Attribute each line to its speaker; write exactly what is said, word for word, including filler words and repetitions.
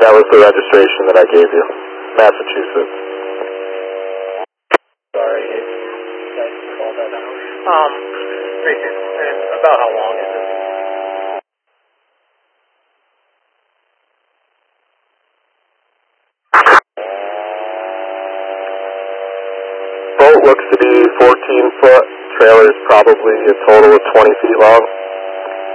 Speaker 1: That was the registration that I gave you. Massachusetts.
Speaker 2: Sorry, you guys can call that out. Um, great, and about how long is it?
Speaker 1: Boat looks to be fourteen foot. Trailer is probably a total of twenty feet long.